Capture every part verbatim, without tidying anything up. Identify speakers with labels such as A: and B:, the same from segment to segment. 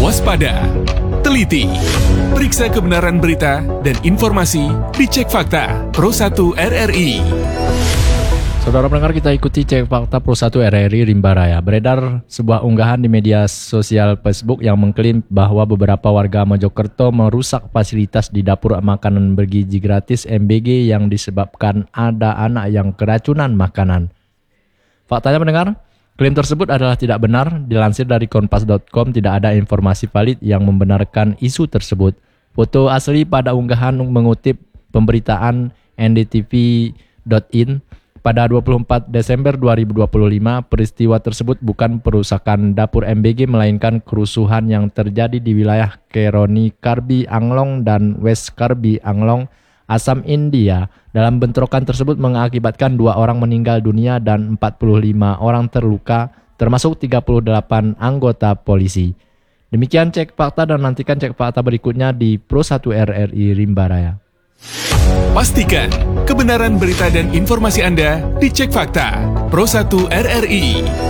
A: waspada, teliti, periksa kebenaran berita dan informasi di Cek Fakta Pro satu R R I.
B: Saudara pendengar, kita ikuti Cek Fakta Pro satu R R I Rimba Raya. Beredar sebuah unggahan di media sosial Facebook yang mengklaim bahwa beberapa warga Mojokerto merusak fasilitas di dapur makanan bergizi gratis M B G yang disebabkan ada anak yang keracunan makanan. Faktanya pendengar, klaim tersebut adalah tidak benar. Dilansir dari kompas dot com, tidak ada informasi valid yang membenarkan isu tersebut. Foto asli pada unggahan mengutip pemberitaan N D T V dot in. Pada dua puluh empat Desember dua ribu dua puluh lima, peristiwa tersebut bukan perusakan dapur M B G melainkan kerusuhan yang terjadi di wilayah Keroni Karbi Anglong dan West Karbi Anglong, Assam, India. Dalam bentrokan tersebut mengakibatkan dua orang meninggal dunia dan empat puluh lima orang terluka, termasuk tiga puluh delapan anggota polisi. Demikian Cek Fakta, dan nantikan Cek Fakta berikutnya di Pro satu R R I Rimba Raya.
A: Pastikan kebenaran berita dan informasi Anda di Cek Fakta Pro satu R R I.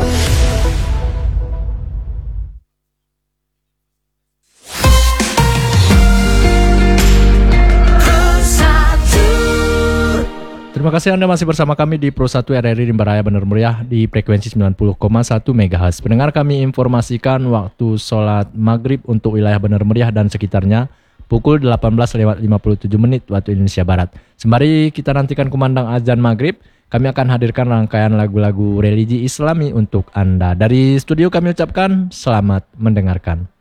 B: Terima kasih Anda masih bersama kami di Pro satu R R I Rimba Raya Benar Meriah di frekuensi sembilan puluh koma satu megahertz. Pendengar, kami informasikan waktu sholat maghrib untuk wilayah Benar Meriah dan sekitarnya pukul delapan belas lewat lima puluh tujuh menit waktu Indonesia Barat. Sembari kita nantikan kumandang azan maghrib, kami akan hadirkan rangkaian lagu-lagu religi Islami untuk Anda. Dari studio kami ucapkan selamat mendengarkan.